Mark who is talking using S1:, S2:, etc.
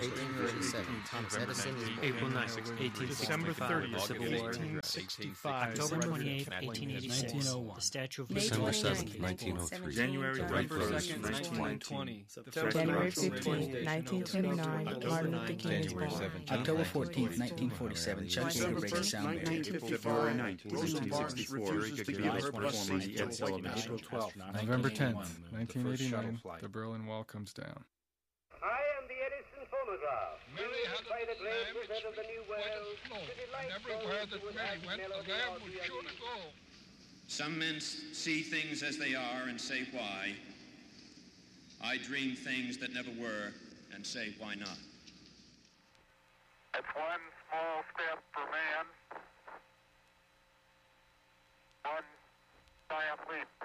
S1: 1837, Thomas Edison was born.
S2: April 9th, 1865,
S3: December 30th,
S2: the Civil War.
S3: 1865.
S2: October 28th, 1886,
S4: 1901.
S2: the Statue of
S5: May
S2: Liberty.
S6: December
S5: 29th,
S6: 7th, 1903.
S3: January
S5: November
S3: 2nd,
S5: 1920.
S3: 1920.
S4: January
S5: 15th, 1929, Martin Luther King is born.
S4: October 14th, 1947, Chuck Yeager breaks sound barrier.
S7: February 9th, 1864, Gagauz performance at celebration.
S8: November 10th, 1989, the Berlin Wall comes down.
S9: I am the Edison phonograph.
S10: Mary had
S9: by the
S10: a
S9: great
S10: lamb which
S9: wizard of the New World.
S10: and everywhere that Mary went, the lamb would surely go.
S11: Some men see things as they are and say why. I dream things that never were and say why not.
S12: It's one small step for man, one giant leap